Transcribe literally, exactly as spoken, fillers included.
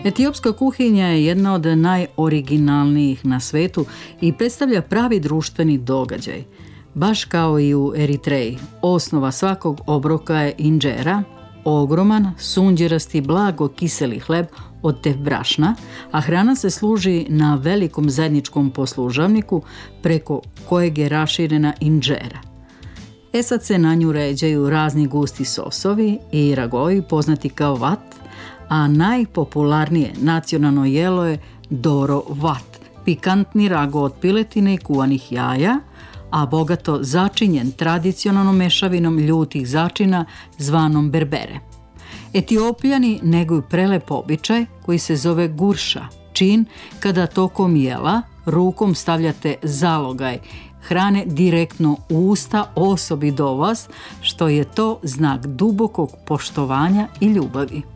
Etiopska kuhinja je jedna od najoriginalnijih na svetu i predstavlja pravi društveni događaj. Baš kao i u Eritreji, osnova svakog obroka je inđera, ogroman, sunđerasti, blago kiseli hleb od tev brašna, a hrana se služi na velikom zajedničkom poslužavniku preko kojeg je raširena inđera. E sad se na nju ređaju razni gusti sosovi i ragoji poznati kao vat, a najpopularnije nacionalno jelo je doro vat, pikantni rago od piletine i kuvanih jaja, a bogato začinjen tradicionalnom mešavinom ljutih začina zvanom berbere. Etiopljani neguju prelep običaj koji se zove gurša, čin kada tokom jela rukom stavljate zalogaj hrane direktno u usta osobi do vas, što je to znak dubokog poštovanja i ljubavi.